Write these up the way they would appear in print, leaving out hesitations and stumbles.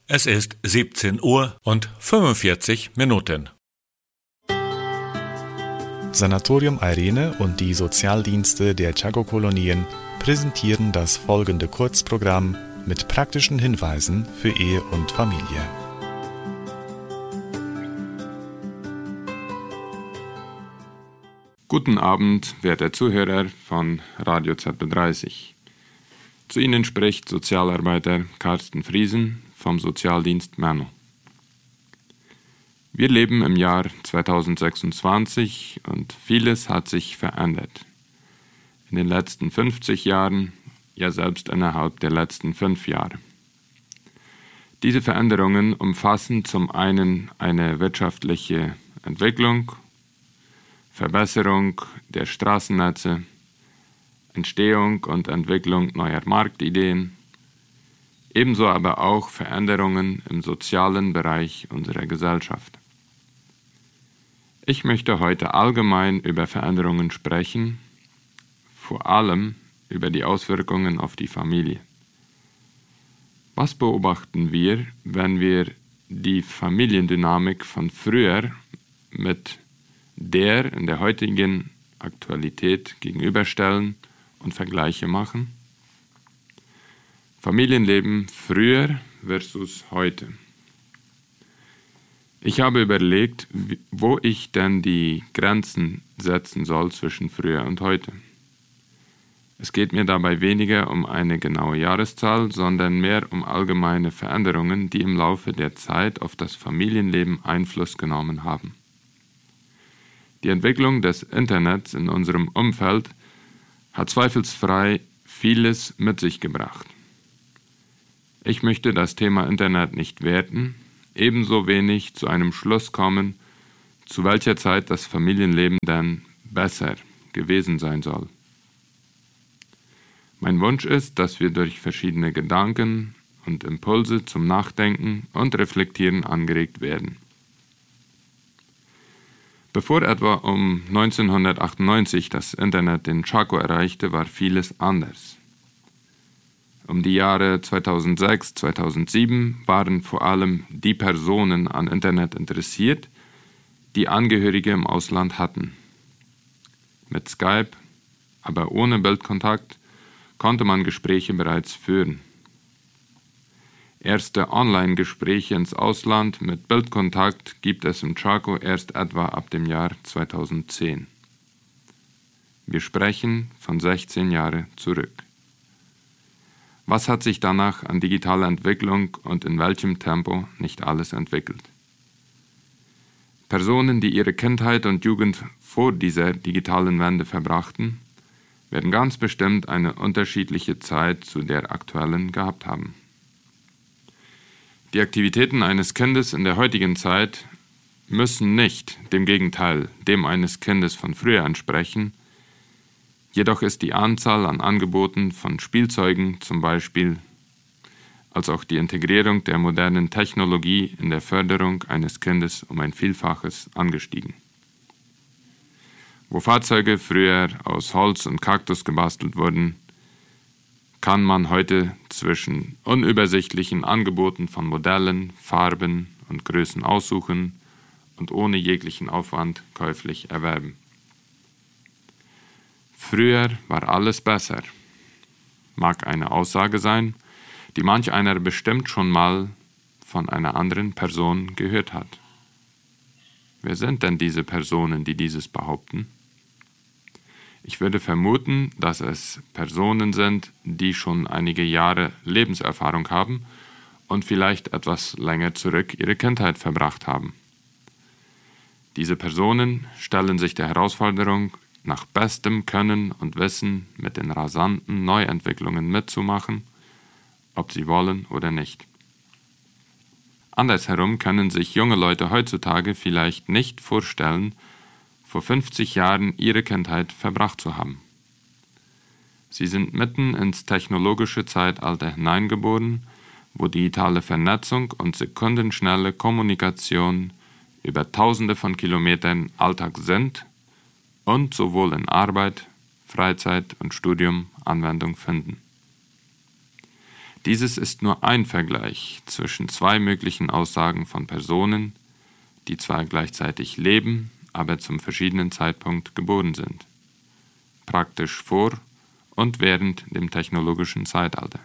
Es ist 17 Uhr und 45 Minuten. Sanatorium Airene und die Sozialdienste der Chaco-Kolonien präsentieren das folgende Kurzprogramm mit praktischen Hinweisen für Ehe und Familie. Guten Abend, werte Zuhörer von Radio ZB30. Zu Ihnen spricht Sozialarbeiter Carsten Friesen vom Sozialdienst Merno. Wir leben im Jahr 2026 und vieles hat sich verändert. In den letzten 50 Jahren, ja selbst innerhalb der letzten 5 Jahre. Diese Veränderungen umfassen zum einen eine wirtschaftliche Entwicklung, Verbesserung der Straßennetze, Entstehung und Entwicklung neuer Marktideen, ebenso aber auch Veränderungen im sozialen Bereich unserer Gesellschaft. Ich möchte heute allgemein über Veränderungen sprechen, vor allem über die Auswirkungen auf die Familie. Was beobachten wir, wenn wir die Familiendynamik von früher mit der in der heutigen Aktualität gegenüberstellen und Vergleiche machen? Familienleben früher versus heute. Ich habe überlegt, wo ich denn die Grenzen setzen soll zwischen früher und heute. Es geht mir dabei weniger um eine genaue Jahreszahl, sondern mehr um allgemeine Veränderungen, die im Laufe der Zeit auf das Familienleben Einfluss genommen haben. Die Entwicklung des Internets in unserem Umfeld hat zweifelsfrei vieles mit sich gebracht. Ich möchte das Thema Internet nicht werten, ebenso wenig zu einem Schluss kommen, zu welcher Zeit das Familienleben dann besser gewesen sein soll. Mein Wunsch ist, dass wir durch verschiedene Gedanken und Impulse zum Nachdenken und Reflektieren angeregt werden. Bevor etwa um 1998 das Internet den Chaco erreichte, war vieles anders. Um die Jahre 2006, 2007 waren vor allem die Personen an Internet interessiert, die Angehörige im Ausland hatten. Mit Skype, aber ohne Bildkontakt, konnte man Gespräche bereits führen. Erste Online-Gespräche ins Ausland mit Bildkontakt gibt es im Chaco erst etwa ab dem Jahr 2010. Wir sprechen von 16 Jahren zurück. Was hat sich danach an digitaler Entwicklung und in welchem Tempo nicht alles entwickelt? Personen, die ihre Kindheit und Jugend vor dieser digitalen Wende verbrachten, werden ganz bestimmt eine unterschiedliche Zeit zu der aktuellen gehabt haben. Die Aktivitäten eines Kindes in der heutigen Zeit müssen nicht, dem Gegenteil, dem eines Kindes von früher entsprechen. Jedoch ist die Anzahl an Angeboten von Spielzeugen zum Beispiel, als auch die Integrierung der modernen Technologie in der Förderung eines Kindes um ein Vielfaches angestiegen. Wo Fahrzeuge früher aus Holz und Kaktus gebastelt wurden, kann man heute zwischen unübersichtlichen Angeboten von Modellen, Farben und Größen aussuchen und ohne jeglichen Aufwand käuflich erwerben. Früher war alles besser, mag eine Aussage sein, die manch einer bestimmt schon mal von einer anderen Person gehört hat. Wer sind denn diese Personen, die dieses behaupten? Ich würde vermuten, dass es Personen sind, die schon einige Jahre Lebenserfahrung haben und vielleicht etwas länger zurück ihre Kindheit verbracht haben. Diese Personen stellen sich der Herausforderung, nach bestem Können und Wissen mit den rasanten Neuentwicklungen mitzumachen, ob sie wollen oder nicht. Andersherum können sich junge Leute heutzutage vielleicht nicht vorstellen, vor 50 Jahren ihre Kindheit verbracht zu haben. Sie sind mitten ins technologische Zeitalter hineingeboren, wo digitale Vernetzung und sekundenschnelle Kommunikation über Tausende von Kilometern Alltag sind und sowohl in Arbeit, Freizeit und Studium Anwendung finden. Dieses ist nur ein Vergleich zwischen zwei möglichen Aussagen von Personen, die zwar gleichzeitig leben, aber zum verschiedenen Zeitpunkt geboren sind. Praktisch vor und während dem technologischen Zeitalter.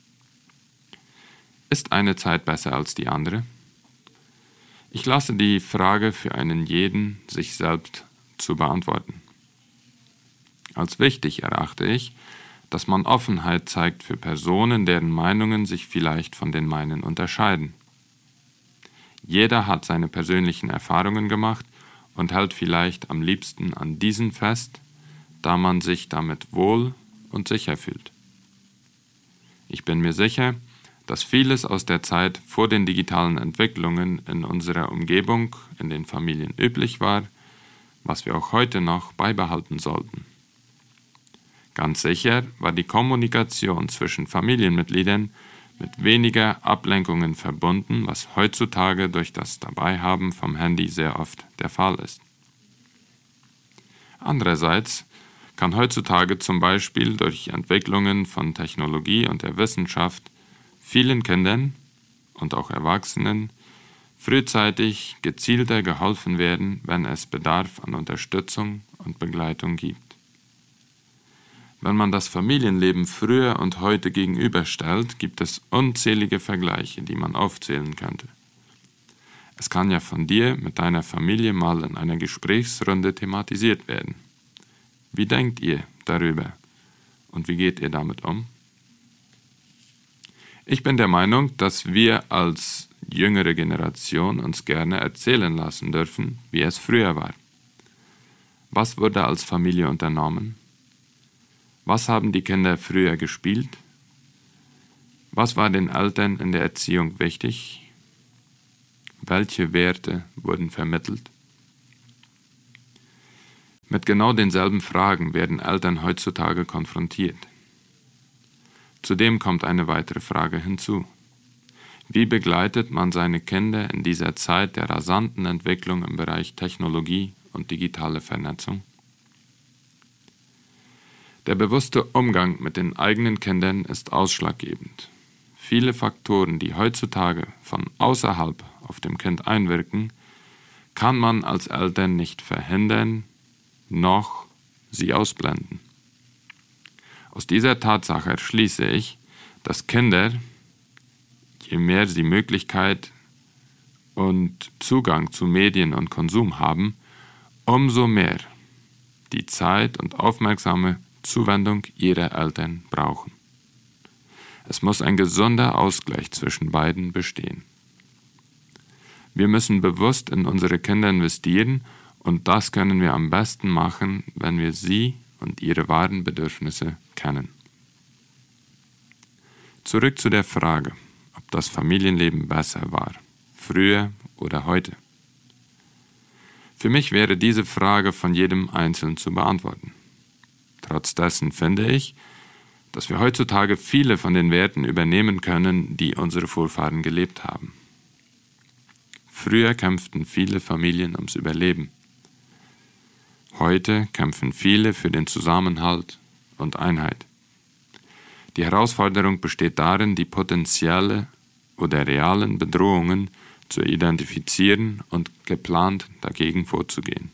Ist eine Zeit besser als die andere? Ich lasse die Frage für einen jeden, sich selbst zu beantworten. Als wichtig erachte ich, dass man Offenheit zeigt für Personen, deren Meinungen sich vielleicht von den meinen unterscheiden. Jeder hat seine persönlichen Erfahrungen gemacht und hält vielleicht am liebsten an diesen fest, da man sich damit wohl und sicher fühlt. Ich bin mir sicher, dass vieles aus der Zeit vor den digitalen Entwicklungen in unserer Umgebung, in den Familien üblich war, was wir auch heute noch beibehalten sollten. Ganz sicher war die Kommunikation zwischen Familienmitgliedern mit weniger Ablenkungen verbunden, was heutzutage durch das Dabeihaben vom Handy sehr oft der Fall ist. Andererseits kann heutzutage zum Beispiel durch Entwicklungen von Technologie und der Wissenschaft vielen Kindern und auch Erwachsenen frühzeitig gezielter geholfen werden, wenn es Bedarf an Unterstützung und Begleitung gibt. Wenn man das Familienleben früher und heute gegenüberstellt, gibt es unzählige Vergleiche, die man aufzählen könnte. Es kann ja von dir mit deiner Familie mal in einer Gesprächsrunde thematisiert werden. Wie denkt ihr darüber und wie geht ihr damit um? Ich bin der Meinung, dass wir als jüngere Generation uns gerne erzählen lassen dürfen, wie es früher war. Was wurde als Familie unternommen? Was haben die Kinder früher gespielt? Was war den Eltern in der Erziehung wichtig? Welche Werte wurden vermittelt? Mit genau denselben Fragen werden Eltern heutzutage konfrontiert. Zudem kommt eine weitere Frage hinzu. Wie begleitet man seine Kinder in dieser Zeit der rasanten Entwicklung im Bereich Technologie und digitale Vernetzung? Der bewusste Umgang mit den eigenen Kindern ist ausschlaggebend. Viele Faktoren, die heutzutage von außerhalb auf dem Kind einwirken, kann man als Eltern nicht verhindern, noch sie ausblenden. Aus dieser Tatsache schließe ich, dass Kinder, je mehr sie Möglichkeit und Zugang zu Medien und Konsum haben, umso mehr die Zeit und aufmerksame Zuwendung ihrer Eltern brauchen. Es muss ein gesunder Ausgleich zwischen beiden bestehen. Wir müssen bewusst in unsere Kinder investieren und das können wir am besten machen, wenn wir sie und ihre wahren Bedürfnisse kennen. Zurück zu der Frage, ob das Familienleben besser war, früher oder heute. Für mich wäre diese Frage von jedem Einzelnen zu beantworten. Trotz dessen finde ich, dass wir heutzutage viele von den Werten übernehmen können, die unsere Vorfahren gelebt haben. Früher kämpften viele Familien ums Überleben. Heute kämpfen viele für den Zusammenhalt und Einheit. Die Herausforderung besteht darin, die potenzielle oder realen Bedrohungen zu identifizieren und geplant dagegen vorzugehen.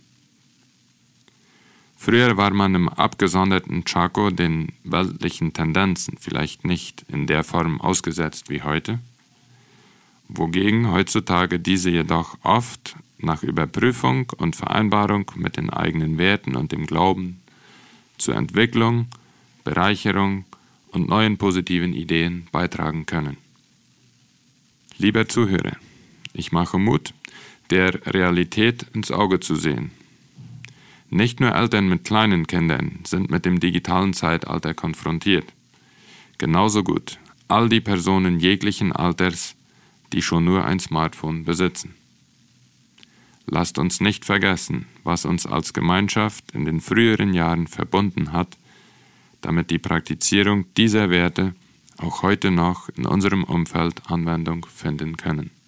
Früher war man im abgesonderten Chaco den weltlichen Tendenzen vielleicht nicht in der Form ausgesetzt wie heute, wogegen heutzutage diese jedoch oft nach Überprüfung und Vereinbarung mit den eigenen Werten und dem Glauben zur Entwicklung, Bereicherung und neuen positiven Ideen beitragen können. Lieber Zuhörer, ich mache Mut, der Realität ins Auge zu sehen. Nicht nur Eltern mit kleinen Kindern sind mit dem digitalen Zeitalter konfrontiert. Genauso gut all die Personen jeglichen Alters, die schon nur ein Smartphone besitzen. Lasst uns nicht vergessen, was uns als Gemeinschaft in den früheren Jahren verbunden hat, damit die Praktizierung dieser Werte auch heute noch in unserem Umfeld Anwendung finden können.